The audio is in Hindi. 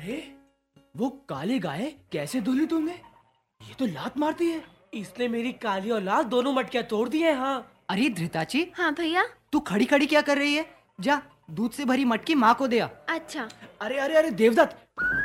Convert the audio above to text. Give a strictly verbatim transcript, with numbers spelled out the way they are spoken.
अरे वो काली गाय कैसे धुली तुमने? ये तो लात मारती है। इसने मेरी काली और लाल दोनों मटकियां तोड़ दी हैं। हाँ। अरे धृताची, हाँ भैया। तू खड़ी खड़ी क्या कर रही है? जा दूध से भरी मटकी माँ को दे आ। अच्छा। अरे अरे अरे देवदत्त,